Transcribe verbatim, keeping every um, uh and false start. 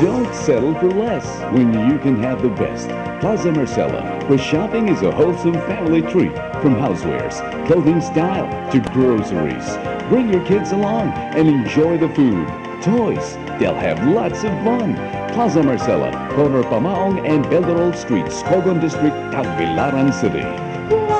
Don't settle for less when you can have the best. Plaza Marcella, where shopping is a wholesome family treat. From housewares, clothing style, to groceries. Bring your kids along and enjoy the food. Toys, they'll have lots of fun. Plaza Marcella, corner Pamaong and Belderol Streets, Cogon District, Tagbilaran City.